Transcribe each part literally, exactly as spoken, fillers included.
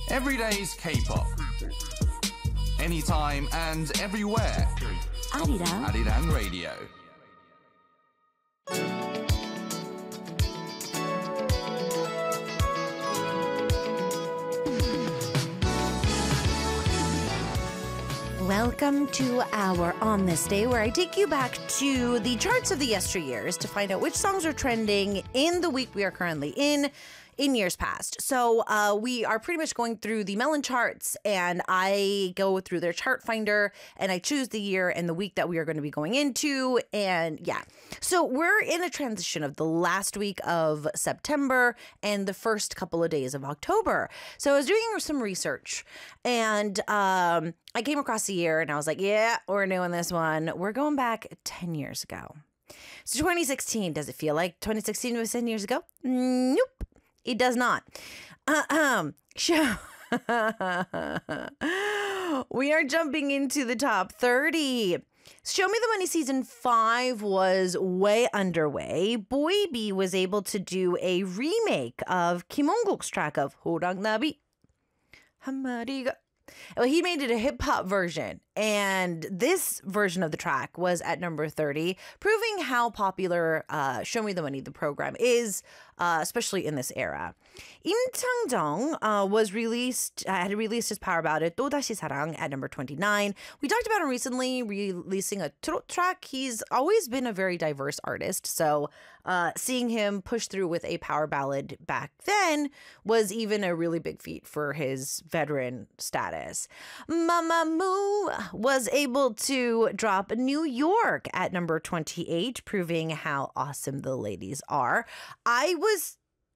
Everyday's K-pop. Anytime and everywhere. Arirang. Arirang Radio. Welcome to our On This Day, where I take you back to the charts of the yesteryears to find out which songs are trending in the week we are currently in, in years past. So uh, we are pretty much going through the Melon charts, and I go through their chart finder, and I choose the year and the week that we are going to be going into, and yeah. So we're in a transition of the last week of September and the first couple of days of October. So I was doing some research, and um, I came across the year, and I was like, yeah, we're doing this one. We're going back ten years ago. So twenty sixteen, does it feel like twenty sixteen was ten years ago? Nope, it does not. Uh-um. Show. We are jumping into the top thirty. Show Me the Money season five was way underway. Boybe was able to do a remake of Kim Won-guk's track of 호랑나비 한 마리가. Well, he made it a hip hop version, and this version of the track was at number thirty, proving how popular uh, Show Me the Money, the program, is, uh, especially in this era. Im Chang-jung uh, was released, uh, had released his power ballad 또다시 사랑 at number twenty-nine. We talked about him recently releasing a trot track. He's always been a very diverse artist, so uh, seeing him push through with a power ballad back then was even a really big feat for his veteran status. Mamamoo was able to drop New York at number twenty-eight, proving how awesome the ladies are. I was,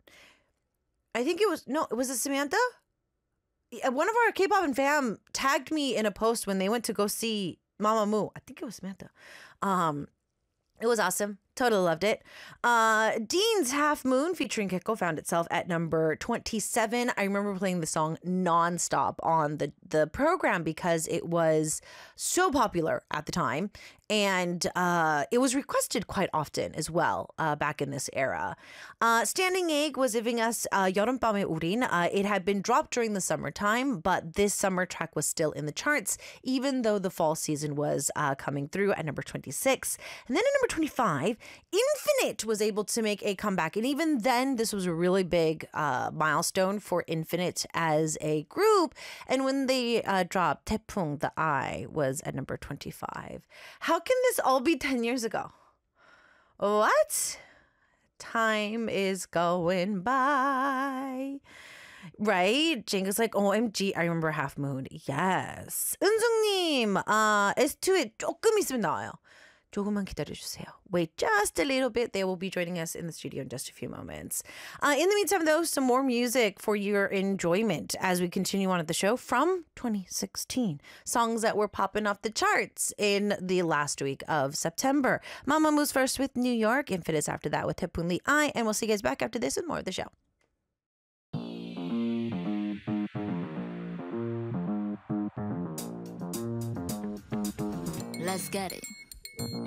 I think it was, no, was it Samantha? One of our K-pop and fam tagged me in a post when they went to go see Mamamoo. I think it was Samantha. Um, it was awesome. Totally loved it. Uh, Dean's Half Moon featuring Keko found itself at number twenty-seven. I remember playing the song nonstop on the, the program because it was so popular at the time. And uh, it was requested quite often as well uh, back in this era. Uh, Standing Egg was giving us uh, 여름밤의 우린. Uh, it had been dropped during the summertime, but this summer track was still in the charts, even though the fall season was uh, coming through at number twenty-six. And then at number twenty-five, Infinite was able to make a comeback. And even then, this was a really big uh, milestone for Infinite as a group. And when they uh, dropped 태풍, The Eye was at number twenty-five. How can this all be ten years ago? What? Time is going by. Right? Jingo's like, O M G, I remember Half Moon. Yes. 은숙님, uh, 에스 투에 조금 있으면 나와요. 조금만 기다려주세요. Wait just a little bit. They will be joining us in the studio in just a few moments. Uh, in the meantime, though, some more music for your enjoyment as we continue on at the show from twenty sixteen. Songs that were popping off the charts in the last week of September. Mamamoo's first with New York. Infinite's after that with 태풍 The Eye. And we'll see you guys back after this with more of the show. Let's get it.